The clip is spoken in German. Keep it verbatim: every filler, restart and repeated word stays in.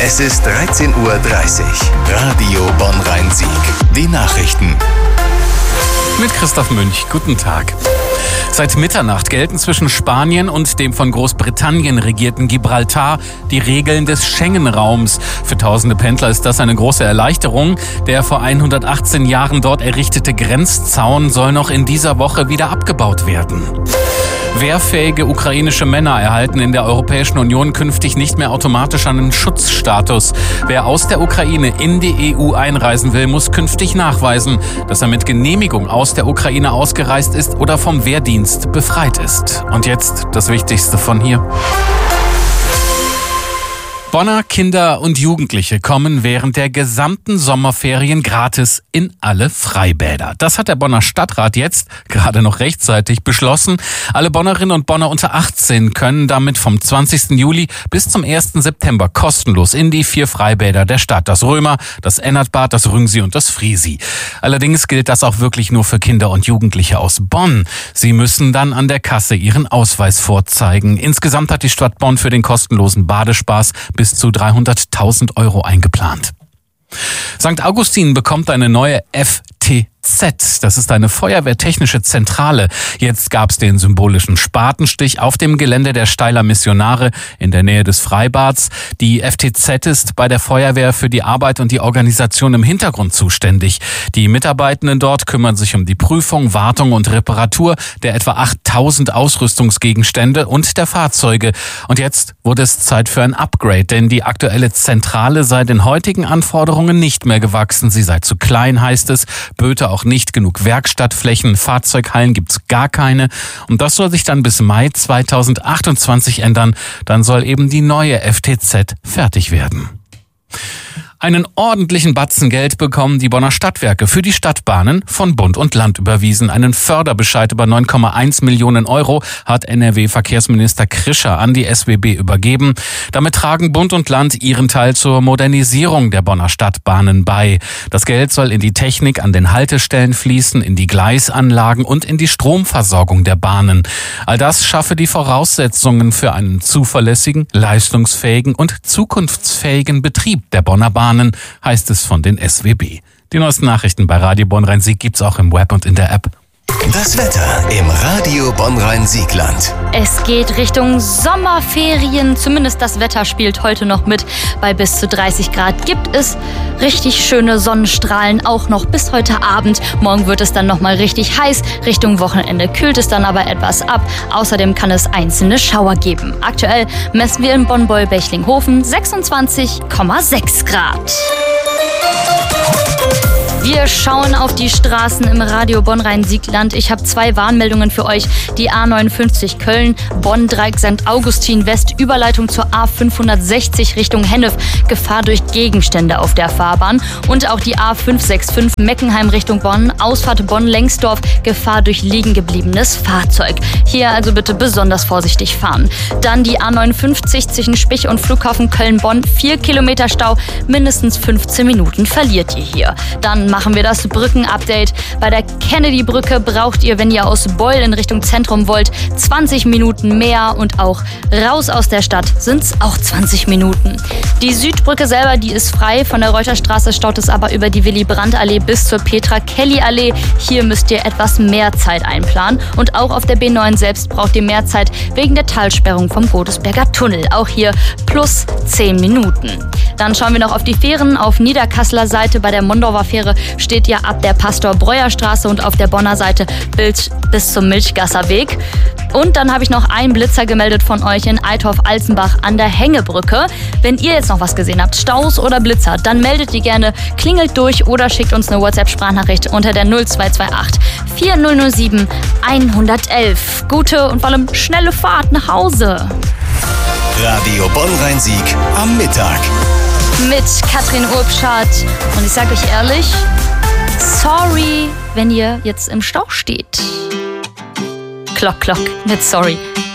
Es ist dreizehn Uhr dreißig. Radio Bonn-Rhein-Sieg. Die Nachrichten. Mit Christoph Münch. Guten Tag. Seit Mitternacht gelten zwischen Spanien und dem von Großbritannien regierten Gibraltar die Regeln des Schengen-Raums. Für tausende Pendler ist das eine große Erleichterung. Der vor hundertachtzehn Jahren dort errichtete Grenzzaun soll noch in dieser Woche wieder abgebaut werden. Wehrfähige ukrainische Männer erhalten in der Europäischen Union künftig nicht mehr automatisch einen Schutzstatus. Wer aus der Ukraine in die E U einreisen will, muss künftig nachweisen, dass er mit Genehmigung aus der Ukraine ausgereist ist oder vom Wehrdienst befreit ist. Und jetzt das Wichtigste von hier. Bonner Kinder und Jugendliche kommen während der gesamten Sommerferien gratis in alle Freibäder. Das hat der Bonner Stadtrat jetzt gerade noch rechtzeitig beschlossen. Alle Bonnerinnen und Bonner unter achtzehn können damit vom zwanzigsten Juli bis zum ersten September kostenlos in die vier Freibäder der Stadt. Das Römer, das Ennertbad, das Rüngsee und das Friesi. Allerdings gilt das auch wirklich nur für Kinder und Jugendliche aus Bonn. Sie müssen dann an der Kasse ihren Ausweis vorzeigen. Insgesamt hat die Stadt Bonn für den kostenlosen Badespaß bis zu dreihunderttausend Euro eingeplant. Sankt Augustin bekommt eine neue F T Z. Das ist eine feuerwehrtechnische Zentrale. Jetzt gab es den symbolischen Spatenstich auf dem Gelände der Steiler Missionare in der Nähe des Freibads. Die F T Z ist bei der Feuerwehr für die Arbeit und die Organisation im Hintergrund zuständig. Die Mitarbeitenden dort kümmern sich um die Prüfung, Wartung und Reparatur der etwa achttausend Ausrüstungsgegenstände und der Fahrzeuge. Und jetzt wurde es Zeit für ein Upgrade, denn die aktuelle Zentrale sei den heutigen Anforderungen nicht mehr gewachsen. Sie sei zu klein, heißt es, böte auch nicht genug Werkstattflächen, Fahrzeughallen gibt's gar keine. Und das soll sich dann bis Mai zweitausendachtundzwanzig ändern. Dann soll eben die neue F T Z fertig werden. Einen ordentlichen Batzen Geld bekommen die Bonner Stadtwerke für die Stadtbahnen von Bund und Land überwiesen. Einen Förderbescheid über neun Komma eins Millionen Euro hat N R W-Verkehrsminister Krischer an die S W B übergeben. Damit tragen Bund und Land ihren Teil zur Modernisierung der Bonner Stadtbahnen bei. Das Geld soll in die Technik an den Haltestellen fließen, in die Gleisanlagen und in die Stromversorgung der Bahnen. All das schaffe die Voraussetzungen für einen zuverlässigen, leistungsfähigen und zukunftsfähigen Betrieb der Bonner Bahnen, heißt es von den S W B. Die neuesten Nachrichten bei Radio Bonn-Rhein-Sieg gibt's auch im Web und in der App. Das Wetter im Radio Bonn-Rhein-Siegland. Es geht Richtung Sommerferien. Zumindest das Wetter spielt heute noch mit. Bei bis zu dreißig Grad gibt es richtig schöne Sonnenstrahlen, auch noch bis heute Abend. Morgen wird es dann nochmal richtig heiß. Richtung Wochenende kühlt es dann aber etwas ab. Außerdem kann es einzelne Schauer geben. Aktuell messen wir in Bonn-Boll-Bechlinghofen sechsundzwanzig Komma sechs Grad. Wir schauen auf die Straßen im Radio Bonn-Rhein-Siegland. Ich habe zwei Warnmeldungen für euch. Die A neunundfünfzig Köln, Bonn-Dreieck Sankt Augustin West, Überleitung zur A fünfhundertsechzig Richtung Hennef. Gefahr durch Gegenstände auf der Fahrbahn. Und auch die A fünfhunderfünfundsechzig Meckenheim Richtung Bonn, Ausfahrt Bonn-Lengsdorf, Gefahr durch liegen gebliebenes Fahrzeug. Hier also bitte besonders vorsichtig fahren. Dann die A neunundfünfzig zwischen Spich und Flughafen Köln-Bonn, vier Kilometer Stau, mindestens fünfzehn Minuten verliert ihr hier. Dann machen wir das Brückenupdate. Bei der Kennedy-Brücke braucht ihr, wenn ihr aus Beul in Richtung Zentrum wollt, zwanzig Minuten mehr und auch raus aus der Stadt sind es auch zwanzig Minuten. Die Südbrücke selber, die ist frei. Von der Reuterstraße staut es aber über die Willy-Brandt-Allee bis zur Petra-Kelly-Allee. Hier müsst ihr etwas mehr Zeit einplanen. Und auch auf der B neun selbst braucht ihr mehr Zeit wegen der Talsperrung vom Godesberger Tunnel. Auch hier plus zehn Minuten. Dann schauen wir noch auf die Fähren. Auf Niederkasseler Seite bei der Mondorfer Fähre steht ja ab der Pastor-Breuer-Straße und auf der Bonner Seite Bild bis zum Milchgasser Weg. Und dann habe ich noch einen Blitzer gemeldet von euch in Eitorf-Alzenbach an der Hängebrücke. Wenn ihr jetzt noch was gesehen habt, Staus oder Blitzer, dann meldet die gerne, klingelt durch oder schickt uns eine WhatsApp-Sprachnachricht unter der null zwei zwei acht vier null null sieben eins eins eins. Gute und vor allem schnelle Fahrt nach Hause. Radio Bonn-Rhein-Sieg am Mittag. Mit Katrin Urbschat. Und ich sage euch ehrlich, sorry, wenn ihr jetzt im Stau steht. Klock, klock, mit sorry.